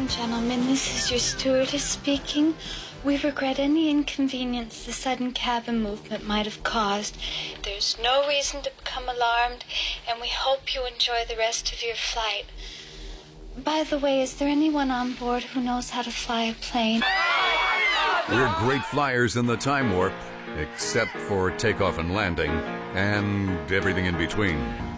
gentlemen, this is your stewardess speaking. We regret any inconvenience the sudden cabin movement might have caused. There's no reason to become alarmed, and we hope you enjoy the rest of your flight. By the way, is there anyone on board who knows how to fly a plane? We're great flyers in the time warp, except for takeoff and landing, and everything in between.